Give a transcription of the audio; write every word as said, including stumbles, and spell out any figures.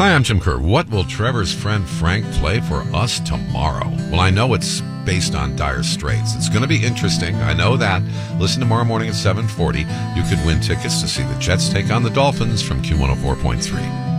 Hi, I'm Jim Kerr. What will Trevor's friend Frank play for us tomorrow? Well, I know it's based on Dire Straits. It's going to be interesting. I know that. Listen tomorrow morning at seven forty. You could win tickets to see the Jets take on the Dolphins from Q one oh four point three.